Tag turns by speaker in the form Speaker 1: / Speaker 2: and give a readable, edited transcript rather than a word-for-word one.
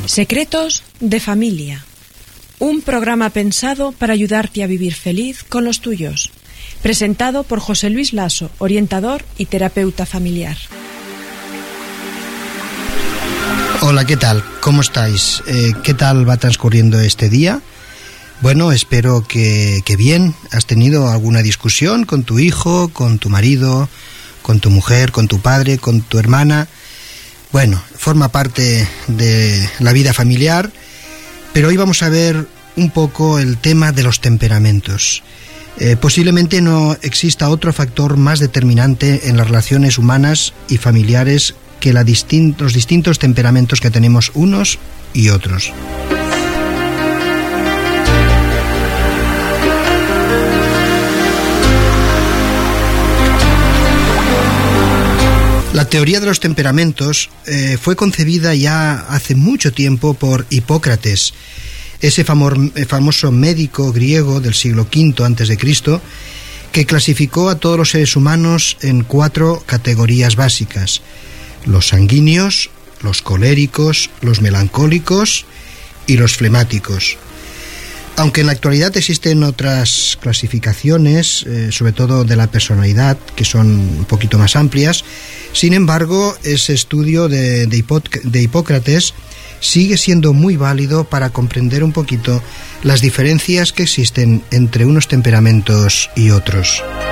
Speaker 1: Secretos de familia. Un programa pensado para ayudarte a vivir feliz con los tuyos. Presentado por José Luis Lasso, orientador y terapeuta familiar.
Speaker 2: Hola, ¿qué tal? ¿Cómo estáis? ¿Qué tal va transcurriendo este día? Bueno, espero que bien. ¿Has tenido alguna discusión con tu hijo, con tu marido, con tu mujer, con tu padre, con tu hermana? Bueno, forma parte de la vida familiar, pero hoy vamos a ver un poco el tema de los temperamentos. Posiblemente no exista otro factor más determinante en las relaciones humanas y familiares que los distintos temperamentos que tenemos unos y otros. La teoría de los temperamentos fue concebida ya hace mucho tiempo por Hipócrates, ese famoso médico griego del siglo V a.C., que clasificó a todos los seres humanos en 4 categorías básicas: los sanguíneos, los coléricos, los melancólicos y los flemáticos. Aunque en la actualidad existen otras clasificaciones, sobre todo de la personalidad, que son un poquito más amplias, sin embargo, ese estudio de Hipócrates sigue siendo muy válido para comprender un poquito las diferencias que existen entre unos temperamentos y otros.